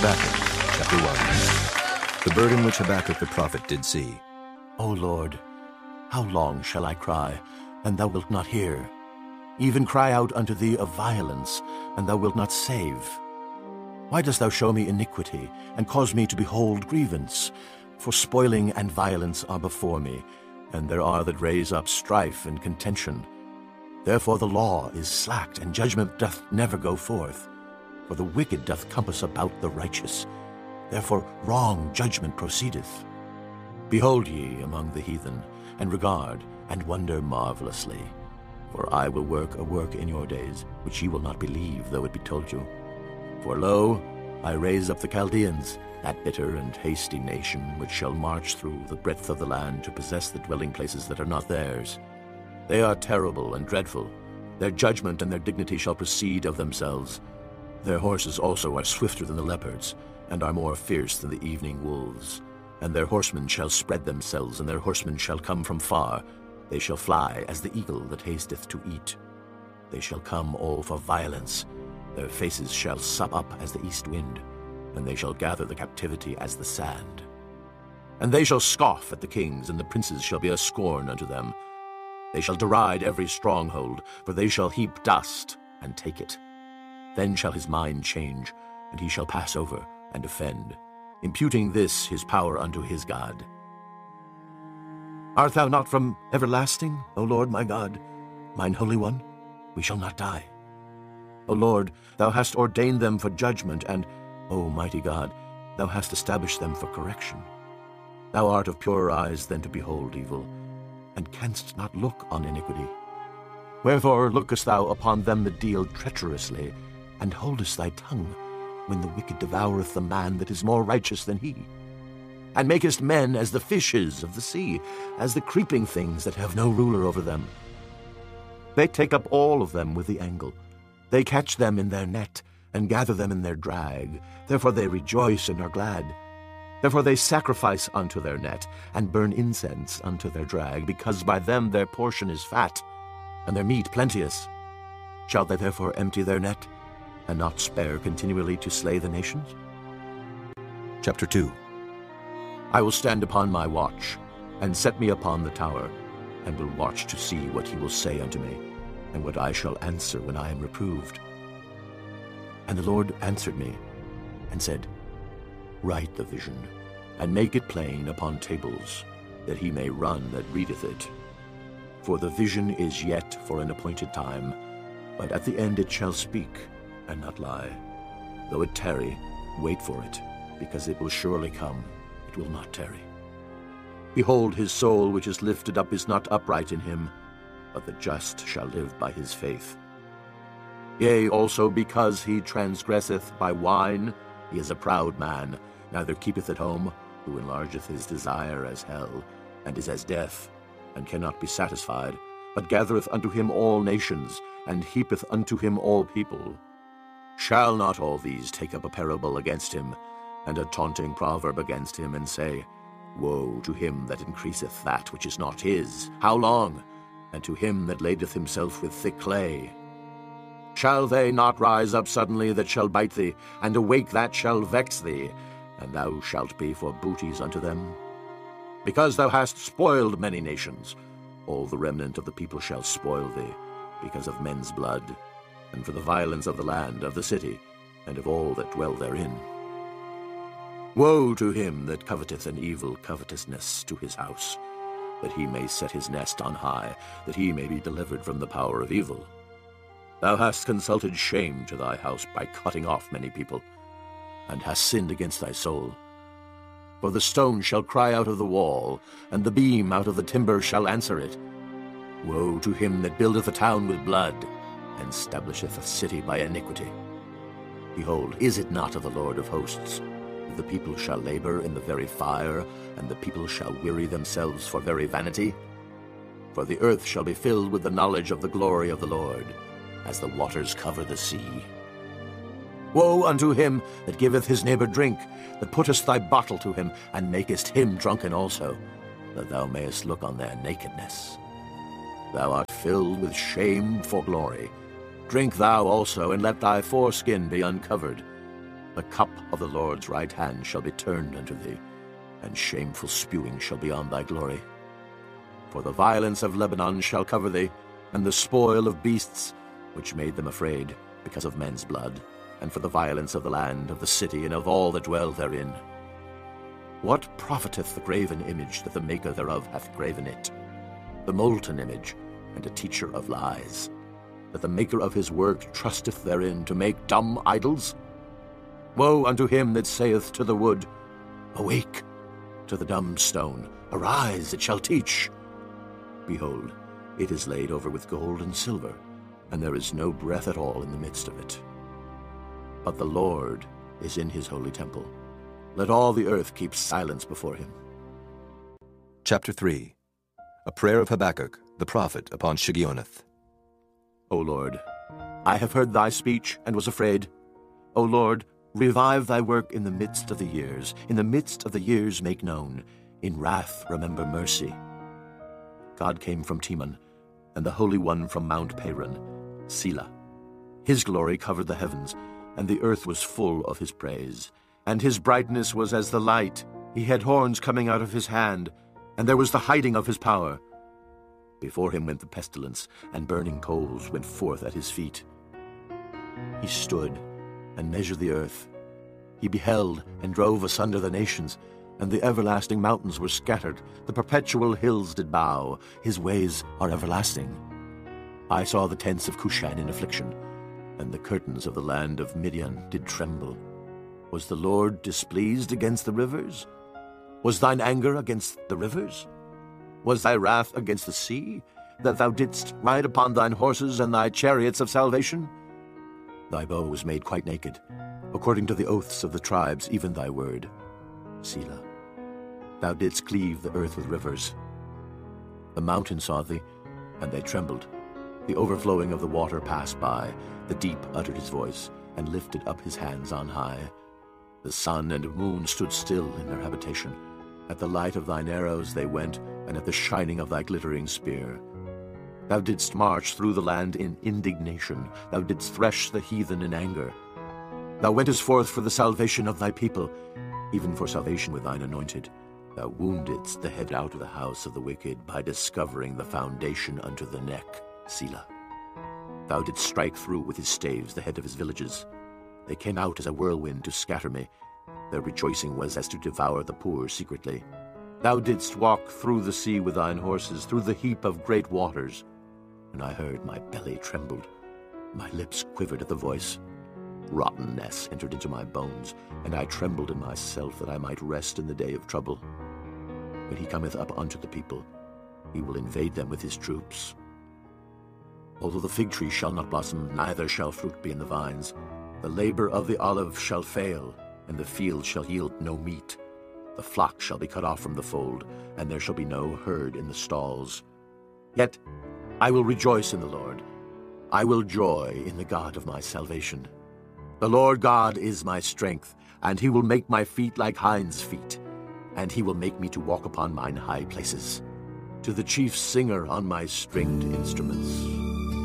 Habakkuk, chapter 1. The burden which Habakkuk the prophet did see. O Lord, how long shall I cry, and thou wilt not hear? Even cry out unto thee of violence, and thou wilt not save. Why dost thou show me iniquity, and cause me to behold grievance? For spoiling and violence are before me, and there are that raise up strife and contention. Therefore the law is slacked, and judgment doth never go forth. For the wicked doth compass about the righteous. Therefore wrong judgment proceedeth. Behold ye among the heathen, and regard, and wonder marvelously. For I will work a work in your days, which ye will not believe, though it be told you. For lo, I raise up the Chaldeans, that bitter and hasty nation, which shall march through the breadth of the land to possess the dwelling places that are not theirs. They are terrible and dreadful. Their judgment and their dignity shall proceed of themselves. Their horses also are swifter than the leopards, and are more fierce than the evening wolves. And their horsemen shall spread themselves, and their horsemen shall come from far. They shall fly as the eagle that hasteth to eat. They shall come all for violence. Their faces shall sup up as the east wind, and they shall gather the captivity as the sand. And they shall scoff at the kings, and the princes shall be a scorn unto them. They shall deride every stronghold, for they shall heap dust and take it. Then shall his mind change, and he shall pass over and offend, imputing this his power unto his God. Art thou not from everlasting, O Lord my God, mine Holy One? We shall not die. O Lord, thou hast ordained them for judgment, and, O mighty God, thou hast established them for correction. Thou art of purer eyes than to behold evil, and canst not look on iniquity. Wherefore lookest thou upon them that deal treacherously, and holdest thy tongue, when the wicked devoureth the man that is more righteous than he? And makest men as the fishes of the sea, as the creeping things that have no ruler over them. They take up all of them with the angle. They catch them in their net, and gather them in their drag. Therefore they rejoice and are glad. Therefore they sacrifice unto their net, and burn incense unto their drag, because by them their portion is fat, and their meat plenteous. Shall they therefore empty their net, and not spare continually to slay the nations? Chapter 2. I will stand upon my watch, and set me upon the tower, and will watch to see what he will say unto me, and what I shall answer when I am reproved. And the Lord answered me, and said, Write the vision, and make it plain upon tables, that he may run that readeth it. For the vision is yet for an appointed time, but at the end it shall speak, and not lie. Though it tarry, wait for it, because it will surely come, it will not tarry. Behold, his soul which is lifted up is not upright in him, but the just shall live by his faith. Yea, also because he transgresseth by wine, he is a proud man, neither keepeth at home, who enlargeth his desire as hell, and is as death, and cannot be satisfied, but gathereth unto him all nations, and heapeth unto him all people. Shall not all these take up a parable against him, and a taunting proverb against him, and say, Woe to him that increaseth that which is not his! How long? And to him that ladeth himself with thick clay. Shall they not rise up suddenly that shall bite thee, and awake that shall vex thee, and thou shalt be for booties unto them? Because thou hast spoiled many nations, all the remnant of the people shall spoil thee, because of men's blood, and for the violence of the land, of the city, and of all that dwell therein. Woe to him that coveteth an evil covetousness to his house, that he may set his nest on high, that he may be delivered from the power of evil. Thou hast consulted shame to thy house by cutting off many people, and hast sinned against thy soul. For the stone shall cry out of the wall, and the beam out of the timber shall answer it. Woe to him that buildeth a town with blood, and establisheth a city by iniquity. Behold, is it not of the Lord of hosts? The people shall labor in the very fire, and the people shall weary themselves for very vanity. For the earth shall be filled with the knowledge of the glory of the Lord, as the waters cover the sea. Woe unto him that giveth his neighbor drink, that puttest thy bottle to him, and makest him drunken also, that thou mayest look on their nakedness. Thou art filled with shame for glory. Drink thou also, and let thy foreskin be uncovered. The cup of the Lord's right hand shall be turned unto thee, and shameful spewing shall be on thy glory. For the violence of Lebanon shall cover thee, and the spoil of beasts, which made them afraid, because of men's blood, and for the violence of the land, of the city, and of all that dwell therein. What profiteth the graven image that the maker thereof hath graven it? The molten image, and a teacher of lies, that the maker of his work trusteth therein to make dumb idols? Woe unto him that saith to the wood, Awake! To the dumb stone, Arise, it shall teach. Behold, it is laid over with gold and silver, and there is no breath at all in the midst of it. But the Lord is in his holy temple. Let all the earth keep silence before him. Chapter 3. A prayer of Habakkuk, the prophet, upon Shigionoth. O Lord, I have heard thy speech and was afraid. O Lord, revive thy work in the midst of the years. In the midst of the years make known. In wrath remember mercy. God came from Teman, and the Holy One from Mount Paran, Selah. His glory covered the heavens, and the earth was full of his praise. And his brightness was as the light. He had horns coming out of his hand, and there was the hiding of his power. Before him went the pestilence, and burning coals went forth at his feet. He stood and measured the earth. He beheld and drove asunder the nations, and the everlasting mountains were scattered. The perpetual hills did bow. His ways are everlasting. I saw the tents of Cushan in affliction, and the curtains of the land of Midian did tremble. Was the Lord displeased against the rivers? Was thine anger against the rivers? Was thy wrath against the sea, that thou didst ride upon thine horses and thy chariots of salvation? Thy bow was made quite naked, according to the oaths of the tribes, even thy word. Selah. Thou didst cleave the earth with rivers. The mountains saw thee, and they trembled. The overflowing of the water passed by. The deep uttered his voice, and lifted up his hands on high. The sun and moon stood still in their habitation. At the light of thine arrows they went, and at the shining of thy glittering spear. Thou didst march through the land in indignation. Thou didst thresh the heathen in anger. Thou wentest forth for the salvation of thy people, even for salvation with thine anointed. Thou woundedst the head out of the house of the wicked by discovering the foundation unto the neck. Selah. Thou didst strike through with his staves the head of his villages. They came out as a whirlwind to scatter me. Their rejoicing was as to devour the poor secretly. Thou didst walk through the sea with thine horses, through the heap of great waters. And I heard my belly trembled. My lips quivered at the voice. Rottenness entered into my bones, and I trembled in myself that I might rest in the day of trouble. When he cometh up unto the people, he will invade them with his troops. Although the fig tree shall not blossom, neither shall fruit be in the vines, the labor of the olive shall fail, and the field shall yield no meat. The flock shall be cut off from the fold, and there shall be no herd in the stalls. Yet I will rejoice in the Lord. I will joy in the God of my salvation. The Lord God is my strength, and he will make my feet like hinds' feet, and he will make me to walk upon mine high places, to the chief singer on my stringed instruments.